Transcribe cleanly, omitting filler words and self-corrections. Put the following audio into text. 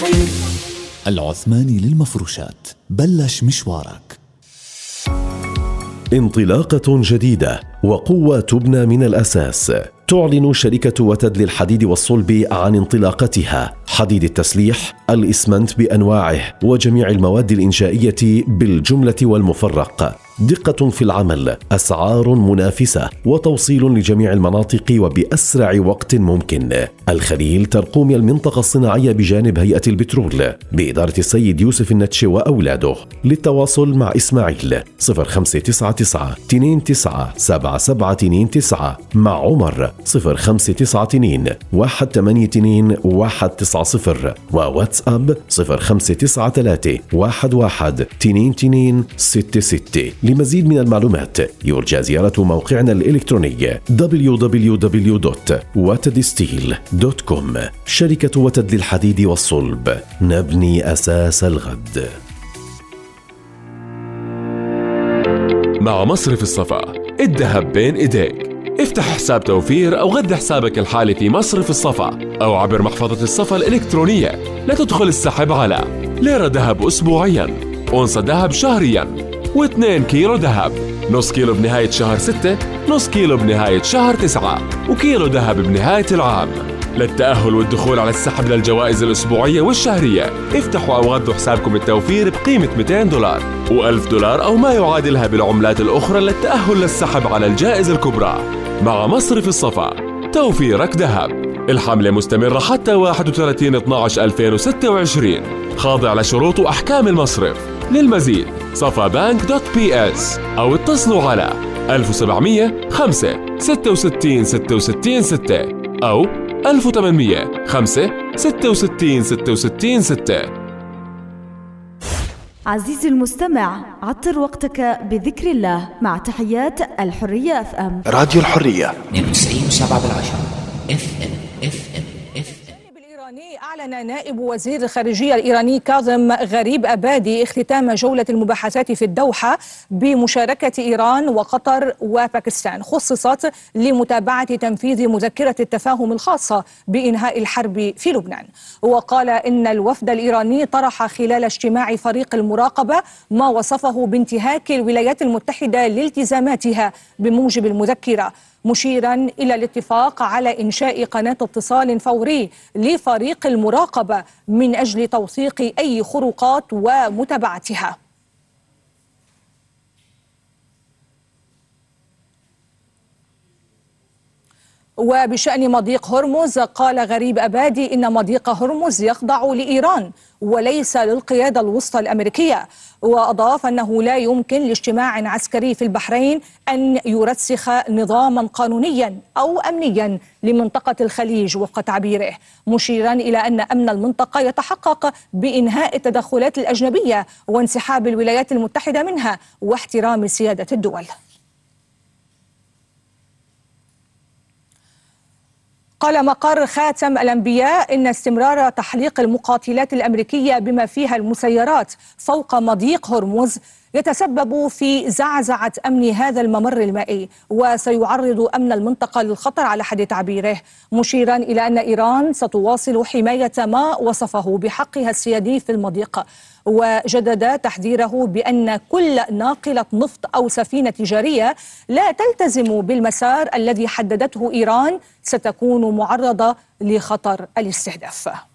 العثماني للمفروشات، بلش مشوارك. انطلاقة جديدة وقوة تبنى من الأساس. تعلن شركة وتد للحديد والصلب عن انطلاقتها. حديد التسليح، الإسمنت بأنواعه وجميع المواد الإنشائية بالجملة والمفرق. دقة في العمل، أسعار منافسة، وتوصيل لجميع المناطق وبأسرع وقت ممكن. الخليل ترقوم المنطقة الصناعية بجانب هيئة البترول بإدارة السيد يوسف النتشي وأولاده. للتواصل مع إسماعيل 0599 29 7729، مع عمر 0592 182 190، وواتساب 0593 11 22 66. لمزيد من المعلومات يرجى زيارة موقعنا الإلكتروني www.watedsteel.com. شركة وتد للحديد والصلب، نبني أساس الغد. مع مصرف الصفا، الذهب بين إيديك. افتح حساب توفير أو غذي حسابك الحالي في مصرف الصفا أو عبر محفظة الصفا الإلكترونية لتدخل السحب على ليرة ذهب أسبوعياً، أونصة ذهب شهرياً، و2 كيلو ذهب، نص كيلو بنهاية شهر 6، نص كيلو بنهاية شهر 9، وكيلو ذهب بنهاية العام. للتأهل والدخول على السحب للجوائز الأسبوعية والشهرية، افتحوا أو غذوا حسابكم التوفير بقيمة $200 و$1000 أو ما يعادلها بالعملات الأخرى للتأهل للسحب على الجائزة الكبرى. مع مصرف الصفا، توفيرك ذهب. الحملة مستمرة حتى 31/12/2026، خاضع لشروط وأحكام المصرف. للمزيد safabank.ps أو اتصلوا على 1700 5 66 66 6 أو 1800 5 66 66 6. عزيزي المستمع، عطر وقتك بذكر الله مع تحيات الحرية FM. راديو الحرية 92.7 FM. أعلن نائب وزير الخارجية الإيراني كاظم غريب أبادي اختتام جولة المباحثات في الدوحة بمشاركة إيران وقطر وباكستان، خصصت لمتابعة تنفيذ مذكرة التفاهم الخاصة بإنهاء الحرب في لبنان. وقال إن الوفد الإيراني طرح خلال اجتماع فريق المراقبة ما وصفه بانتهاك الولايات المتحدة لالتزاماتها بموجب المذكرة، مشيرا إلى الاتفاق على إنشاء قناة اتصال فوري لفريق المراقبة من أجل توثيق أي خروقات ومتابعتها. وبشأن مضيق هرمز، قال غريب أبادي إن مضيق هرمز يخضع لإيران وليس للقيادة الوسطى الأمريكية. وأضاف أنه لا يمكن لاجتماع عسكري في البحرين أن يرسخ نظاما قانونيا أو أمنيا لمنطقة الخليج وفق تعبيره، مشيرا إلى أن أمن المنطقة يتحقق بإنهاء التدخلات الأجنبية وانسحاب الولايات المتحدة منها واحترام سيادة الدول. قال مقر خاتم الأنبياء إن استمرار تحليق المقاتلات الأمريكية بما فيها المسيرات فوق مضيق هرمز يتسبب في زعزعة أمن هذا الممر المائي، وسيعرض أمن المنطقة للخطر على حد تعبيره، مشيرا إلى أن إيران ستواصل حماية ما وصفه بحقها السيادي في المضيق. وجدد تحذيره بأن كل ناقلة نفط أو سفينة تجارية لا تلتزم بالمسار الذي حددته إيران ستكون معرضة لخطر الاستهداف.